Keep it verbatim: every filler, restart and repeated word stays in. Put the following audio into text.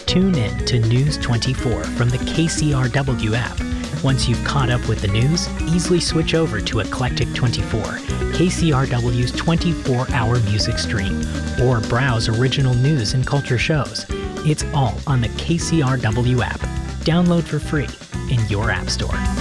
Tune in to News twenty-four from the K C R W app. Once you've caught up with the news, easily switch over to Eclectic twenty-four, K C R W's twenty-four hour music stream, or browse original news and culture shows. It's all on the K C R W app. Download for free in your app store.